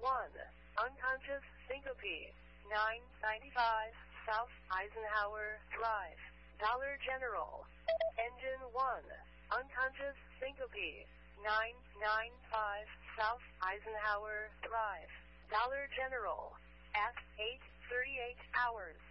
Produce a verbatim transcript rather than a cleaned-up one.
one, unconscious syncope, nine ninety-five South Eisenhower Drive, Dollar General. Engine one, unconscious syncope, nine ninety-five South Eisenhower Drive, Dollar General, at eight thirty-eight hours.